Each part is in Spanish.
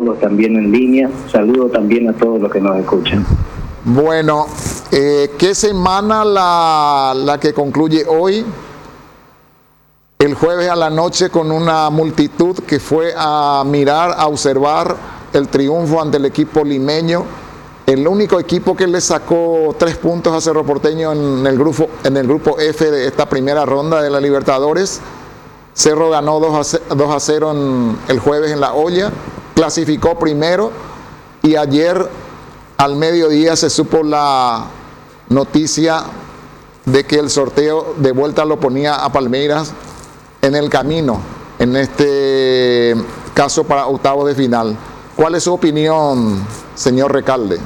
todos también en línea. Saludo también a todos los que nos escuchan. Bueno, ¿qué semana la que concluye hoy? El jueves a la noche con una multitud que fue a mirar, a observar el triunfo ante el equipo limeño, el único equipo que le sacó 3 puntos a Cerro Porteño en el grupo F de esta primera ronda de la Libertadores. Cerro ganó 2-0 el jueves en La Olla, clasificó primero, y ayer al mediodía se supo la noticia de que el sorteo de vuelta lo ponía a Palmeiras en el camino, en este caso para octavos de final. ¿Cuál es su opinión, señor Recalde?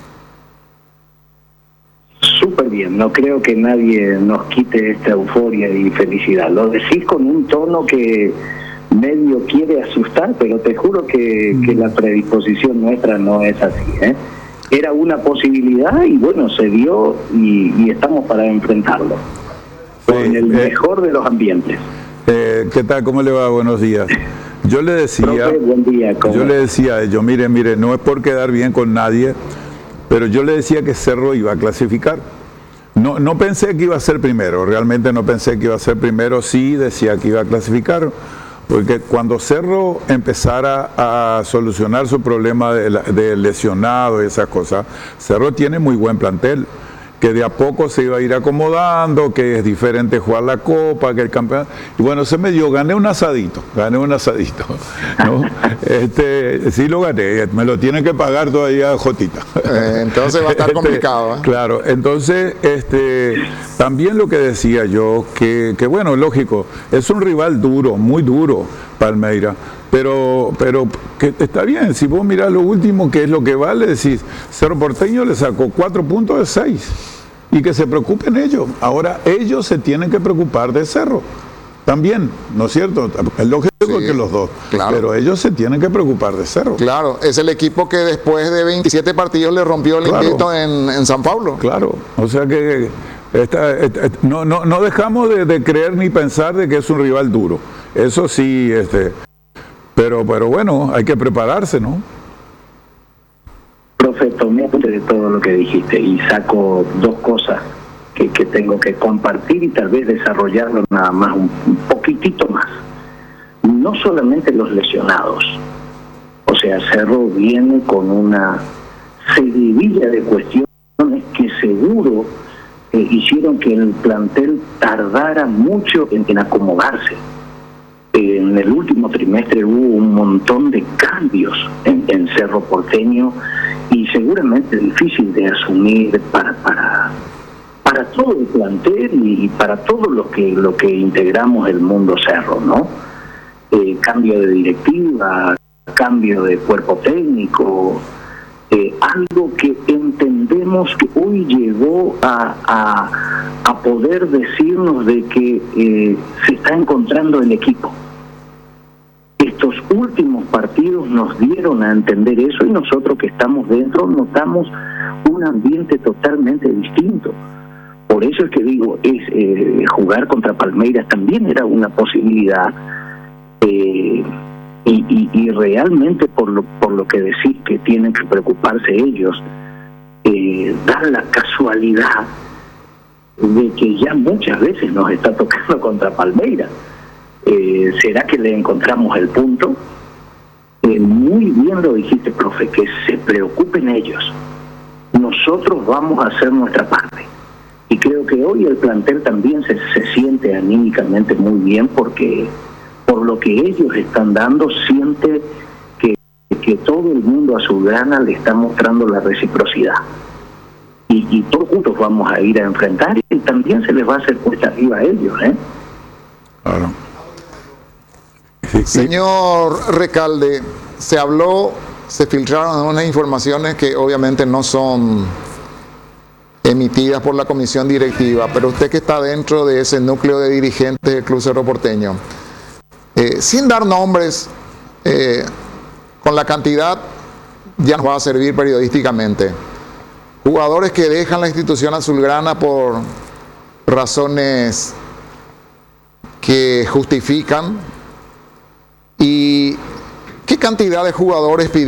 Súper bien, no creo que nadie nos quite esta euforia y felicidad. Lo decís con un tono que medio quiere asustar, pero te juro que la predisposición nuestra no es así, ¿eh? Era una posibilidad y bueno, se dio y estamos para enfrentarlo con el mejor de los ambientes. ¿Qué tal? ¿Cómo le va? Buenos días. Yo le decía, Profe, buen día, yo le decía a ellos, mire, no es por quedar bien con nadie, pero yo le decía que Cerro iba a clasificar. No pensé que iba a ser primero, realmente no pensé que iba a ser primero, sí decía que iba a clasificar, porque cuando Cerro empezara a solucionar su problema de lesionado y esas cosas, Cerro tiene muy buen plantel, que de a poco se iba a ir acomodando, que es diferente jugar la Copa, que el campeonato. Y bueno, se me dio, gané un asadito, ¿no? Sí lo gané, me lo tiene que pagar todavía Jotita. Entonces va a estar complicado, ¿eh? Claro, entonces también lo que decía yo, que bueno, lógico, es un rival duro, muy duro, Palmeiras. Pero que está bien, si vos mirás lo último, que es lo que vale, decís, Cerro Porteño le sacó 4 puntos de 6, y que se preocupen ellos. Ahora ellos se tienen que preocupar de Cerro también, ¿no es cierto? Es lógico, sí, que los dos, claro, pero ellos se tienen que preocupar de Cerro. Claro, es el equipo que después de 27 partidos le rompió el invicto en San Pablo. Claro, o sea que no dejamos de creer ni pensar de que es un rival duro, eso sí, pero bueno, hay que prepararse, ¿no? Profe, tomé de todo lo que dijiste y saco 2 cosas que tengo que compartir y tal vez desarrollarlo nada más un poquitito más. No solamente los lesionados, o sea, Cerro viene con una seguidilla de cuestiones que seguro hicieron que el plantel tardara mucho en acomodarse. En el último trimestre hubo un montón de cambios en Cerro Porteño y seguramente difícil de asumir para todo el plantel y para todo lo que integramos el mundo Cerro, ¿no? Cambio de directiva, cambio de cuerpo técnico, algo que entendemos que hoy llegó a poder decirnos de que se está encontrando el equipo. Estos últimos partidos nos dieron a entender eso y nosotros que estamos dentro notamos un ambiente totalmente distinto. Por eso es que digo, jugar contra Palmeiras también era una posibilidad. Y realmente por lo que decís que tienen que preocuparse ellos, da la casualidad de que ya muchas veces nos está tocando contra Palmeiras. ¿Será que le encontramos el punto? Muy bien lo dijiste, profe, que se preocupen ellos. Nosotros vamos a hacer nuestra parte. Y creo que hoy el plantel también se siente anímicamente muy bien porque por lo que ellos están dando, siente que todo el mundo a su gana le está mostrando la reciprocidad. Y todos juntos vamos a ir a enfrentar y también se les va a hacer cuesta arriba a ellos, ¿eh? Claro. Señor Recalde, se filtraron unas informaciones que obviamente no son emitidas por la comisión directiva, pero usted que está dentro de ese núcleo de dirigentes del Club Cerro Porteño, sin dar nombres, con la cantidad ya nos va a servir periodísticamente. Jugadores que dejan la institución azulgrana por razones que justifican. ¿Y qué cantidad de jugadores pidieron?